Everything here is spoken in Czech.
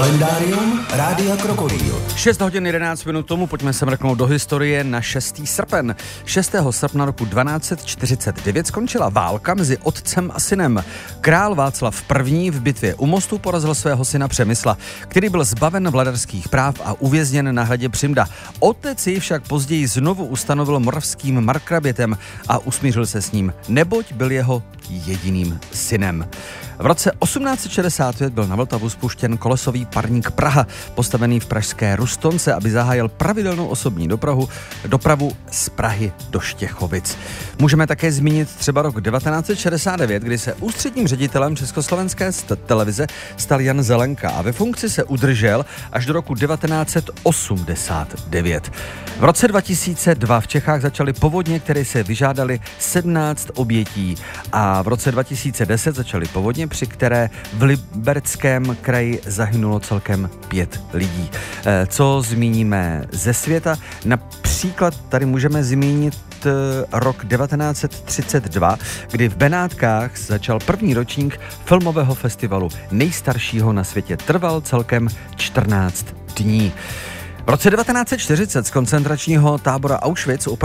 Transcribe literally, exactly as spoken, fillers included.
Kalendárium Rádia Krokodýl. šest hodin jedenáct minut tomu, pojďme se mrknout do historie na šestý srpen. šestého srpna roku dvanáct čtyřicet devět skončila válka mezi otcem a synem. Král Václav I. v bitvě u Mostu porazil svého syna Přemysla, který byl zbaven vladarských práv a uvězněn na hradě Přimda. Otec ji však později znovu ustanovil moravským markrabětem a usmířil se s ním, neboť byl jeho jediným synem. V roce osmnáct šedesát pět byl na Vltavu spuštěn kolesový parník Praha, postavený v pražské Rustonce, aby zahájil pravidelnou osobní dopravu, dopravu z Prahy do Štěchovic. Můžeme také zmínit třeba rok devatenáct šedesát devět, kdy se ústředním ředitelem Československé televize stal Jan Zelenka a ve funkci se udržel až do roku devatenáct osmdesát devět. V roce dva tisíce dva v Čechách začaly povodně, které se vyžádaly sedmnáct obětí, a v roce dva tisíce deset začaly povodně, při které v Libereckém kraji zahynulo celkem pět lidí. Co zmíníme ze světa? Například tady můžeme zmínit rok devatenáct třicet dva, kdy v Benátkách začal první ročník filmového festivalu, nejstaršího na světě. Trval celkem čtrnáct dní. V roce devatenáct čtyřicet z koncentračního tábora Auschwitz